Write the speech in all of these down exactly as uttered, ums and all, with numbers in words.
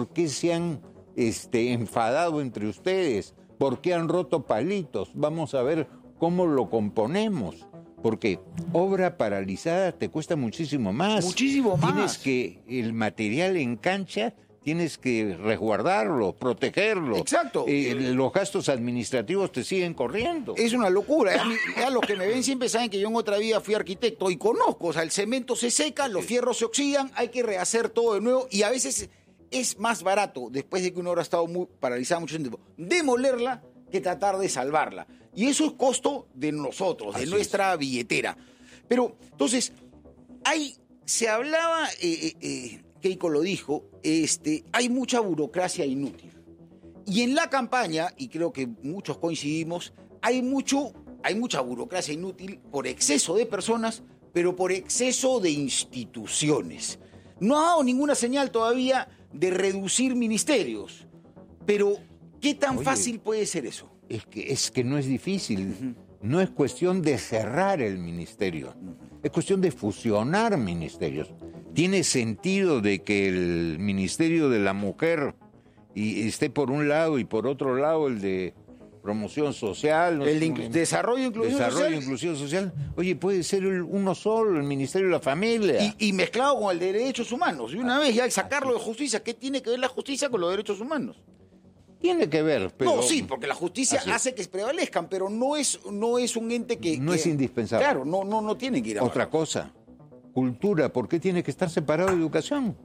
por qué se han este, enfadado entre ustedes, por qué han roto palitos. Vamos a ver cómo lo componemos. Porque obra paralizada te cuesta muchísimo más. Muchísimo más. Tienes que, el material en cancha, tienes que resguardarlo, protegerlo. Exacto. Eh, los gastos administrativos te siguen corriendo. Es una locura. A, mí, a los que me ven siempre saben que yo en otra vida fui arquitecto y conozco. O sea, el cemento se seca, los fierros se oxidan, hay que rehacer todo de nuevo y a veces es más barato, después de que una obra ha estado muy paralizada mucho tiempo, demolerla que tratar de salvarla. Y eso es costo de nosotros, de Así nuestra es. billetera. Pero, entonces, hay, se hablaba, eh, eh, eh, Keiko lo dijo, este, hay mucha burocracia inútil. Y en la campaña, y creo que muchos coincidimos, hay, mucho, hay mucha burocracia inútil por exceso de personas, pero por exceso de instituciones. No ha dado ninguna señal todavía de reducir ministerios. Pero, ¿qué tan Oye, fácil puede ser eso? Es que, es que no es difícil. Uh-huh. No es cuestión de cerrar el ministerio. Uh-huh. Es cuestión de fusionar ministerios. Tiene sentido de que el Ministerio de la Mujer y esté por un lado y por otro lado el de promoción social. El de inc- desarrollo e inclusión desarrollo, social. inclusión social. Oye, puede ser uno solo, el Ministerio de la Familia. Y, y mezclado con el de Derechos Humanos. Y una vez ya sacarlo de justicia. ¿Qué tiene que ver la justicia con los derechos humanos? Tiene que ver, pero... No, sí, porque la justicia hace que prevalezcan, pero no es, no es un ente que... No que, es indispensable. Claro, no, no, no tiene que ir a... Otra cosa, cultura, ¿por qué tiene que estar separado de educación?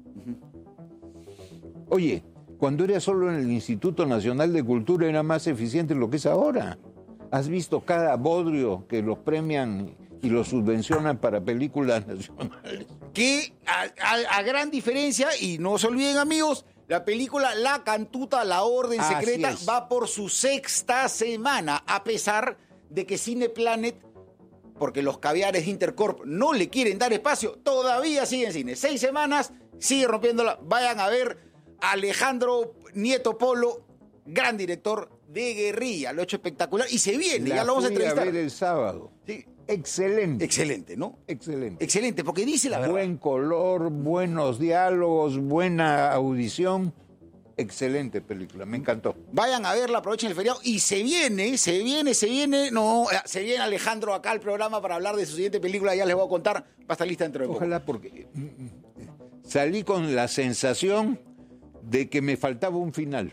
Uh-huh. Oye, cuando era solo en el Instituto Nacional de Cultura era más eficiente lo que es ahora. ¿Has visto cada bodrio que los premian y los subvencionan para películas nacionales? Que a, a, a gran diferencia, y no se olviden amigos, la película La Cantuta, la Orden Secreta, va por su sexta semana, a pesar de que Cineplanet, porque los caviares de Intercorp no le quieren dar espacio, todavía sigue en cine. Seis semanas, sigue rompiéndola. Vayan a ver a Alejandro Nieto Polo, gran director de Guerrilla, lo ha hecho espectacular y se viene, la ya lo vamos a fui entrevistar. A ver el sábado. Sí. Excelente. Excelente, ¿no? Excelente. Excelente, porque dice la verdad. Buen color, buenos diálogos, buena audición. Excelente película, me encantó. Vayan a verla, aprovechen el feriado. Y se viene, se viene, se viene. No, se viene Alejandro acá al programa para hablar de su siguiente película. Ya les voy a contar. Va a estar lista dentro de poco. Ojalá, porque salí con la sensación de que me faltaba un final.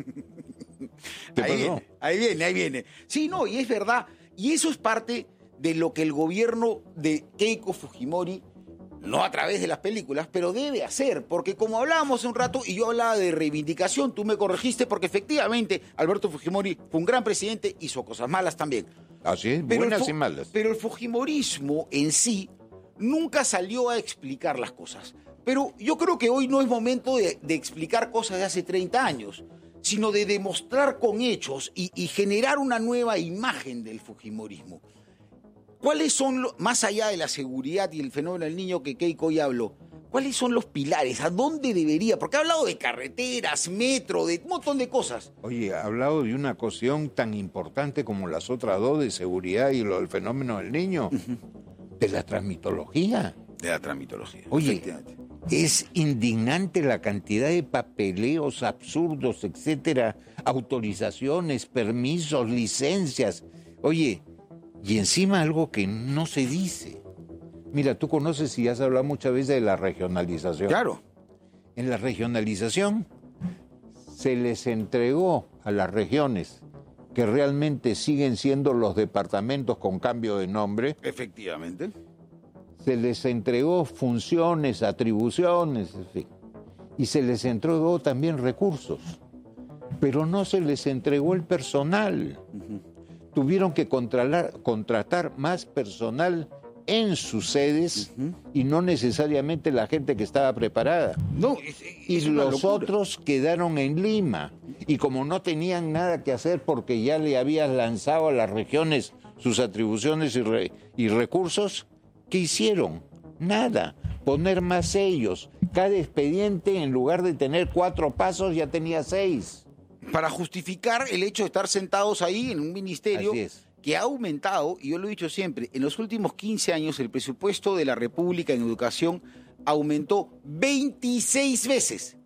¿Te ahí pasó? viene, ahí viene, ahí viene. Sí, no, y es verdad. Y eso es parte de lo que el gobierno de Keiko Fujimori, no a través de las películas, pero debe hacer, porque como hablábamos hace un rato, y yo hablaba de reivindicación, tú me corregiste, porque efectivamente Alberto Fujimori fue un gran presidente, hizo cosas malas también. Así es, pero buenas el, y malas. Pero el fujimorismo en sí nunca salió a explicar las cosas. Pero yo creo que hoy no es momento de, de explicar cosas de hace treinta años, sino de demostrar con hechos y, y generar una nueva imagen del fujimorismo. ¿Cuáles son, los, más allá de la seguridad y el fenómeno del niño que Keiko hoy habló, cuáles son los pilares? ¿A dónde debería? Porque ha hablado de carreteras, metro, de un montón de cosas. Oye, ha hablado de una cuestión tan importante como las otras dos, de seguridad y lo del fenómeno del niño, uh-huh. de la tramitología. De la tramitología. Oye, es indignante la cantidad de papeleos absurdos, etcétera, autorizaciones, permisos, licencias. Oye, y encima algo que no se dice. Mira, tú conoces y has hablado muchas veces de la regionalización. Claro. En la regionalización se les entregó a las regiones, que realmente siguen siendo los departamentos con cambio de nombre. Efectivamente. Se les entregó funciones, atribuciones, en fin, y se les entregó también recursos, pero no se les entregó el personal. Uh-huh. Tuvieron que contratar, contratar más personal en sus sedes uh-huh. y no necesariamente la gente que estaba preparada. No, es, es y los locura. otros quedaron en Lima, y como no tenían nada que hacer porque ya le habías lanzado a las regiones sus atribuciones y, re, y recursos, ¿qué hicieron? Nada. Poner más sellos. Cada expediente, en lugar de tener cuatro pasos, ya tenía seis. Para justificar el hecho de estar sentados ahí en un ministerio que ha aumentado, y yo lo he dicho siempre, en los últimos quince años el presupuesto de la República en educación aumentó veintiséis veces.